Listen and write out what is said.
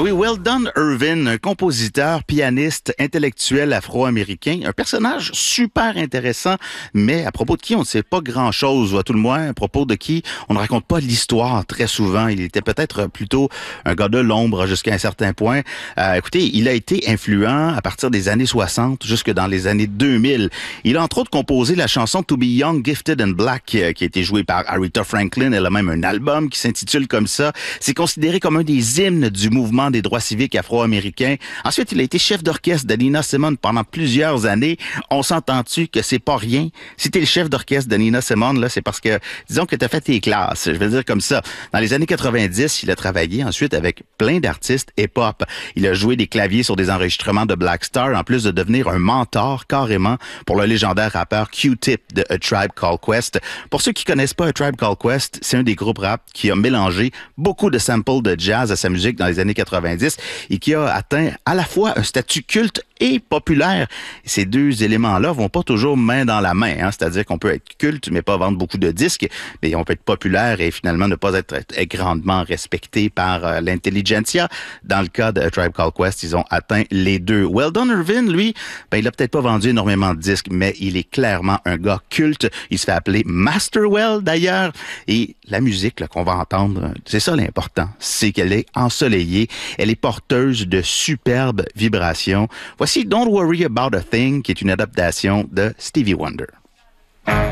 Oui, Weldon Irvin, un compositeur, pianiste, intellectuel afro-américain, un personnage super intéressant, mais à propos de qui on ne sait pas grand-chose, ou à tout le moins à propos de qui on ne raconte pas l'histoire très souvent. Il était peut-être plutôt un gars de l'ombre jusqu'à un certain point. Écoutez, il a été influent à partir des années 60 jusque dans les années 2000. Il a entre autres composé la chanson To Be Young, Gifted and Black, qui a été jouée par Aretha Franklin. Elle a même un album qui s'intitule comme ça. C'est considéré comme un des hymnes du mouvement des droits civiques afro-américains. Ensuite, il a été chef d'orchestre de Nina Simone pendant plusieurs années. On s'entend-tu que c'est pas rien? Si t'es le chef d'orchestre de Nina Simone, là, c'est parce que, disons que t'as fait tes classes. Je vais dire comme ça. Dans les années 90, il a travaillé ensuite avec plein d'artistes hip-hop. Il a joué des claviers sur des enregistrements de Black Star, en plus de devenir un mentor, carrément, pour le légendaire rappeur Q-Tip de A Tribe Called Quest. Pour ceux qui connaissent pas A Tribe Called Quest, c'est un des groupes rap qui a mélangé beaucoup de samples de jazz à sa musique dans les années 90 et qui a atteint à la fois un statut culte et populaire. Ces deux éléments-là vont pas toujours main dans la main, hein? C'est-à-dire qu'on peut être culte mais pas vendre beaucoup de disques, mais on peut être populaire et finalement ne pas être grandement respecté par l'intelligentsia. Dans le cas de A Tribe Called Quest, ils ont atteint les deux. Weldon Irvin, lui, il a peut-être pas vendu énormément de disques, mais il est clairement un gars culte. Il se fait appeler Masterwell d'ailleurs, et la musique là, qu'on va entendre, c'est ça l'important, c'est qu'elle est ensoleillée, elle est porteuse de superbes vibrations. Voici Don't Worry About a Thing, qui est une adaptation de Stevie Wonder.